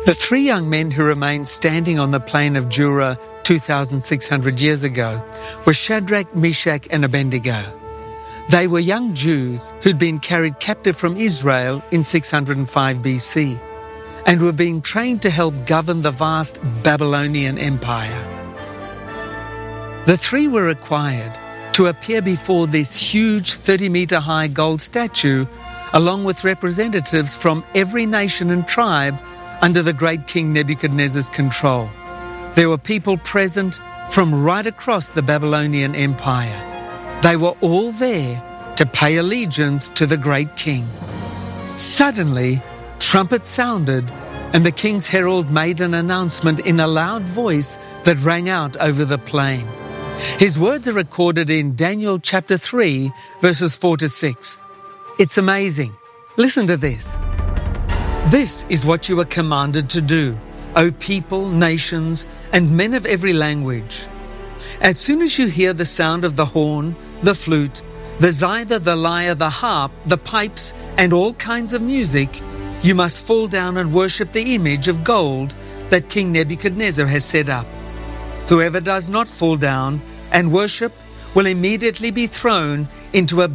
The three young men who remained standing on the plain of Dura 2,600 years ago were Shadrach, Meshach and Abednego. They were young Jews who'd been carried captive from Israel in 605 BC and were being trained to help govern the vast Babylonian Empire. The three were required to appear before this huge 30-meter-high gold statue along with representatives from every nation and tribe under the great King Nebuchadnezzar's control. There were people present from right across the Babylonian Empire. They were all there to pay allegiance to the great king. Suddenly, trumpets sounded, and the king's herald made an announcement in a loud voice that rang out over the plain. His words are recorded in Daniel chapter 3, verses 4 to 6. It's amazing. Listen to this. This is what you are commanded to do, O people, nations, and men of every language. As soon as you hear the sound of the horn, the flute, the zither, the lyre, the harp, the pipes, and all kinds of music, you must fall down and worship the image of gold that King Nebuchadnezzar has set up. Whoever does not fall down and worship will immediately be thrown into a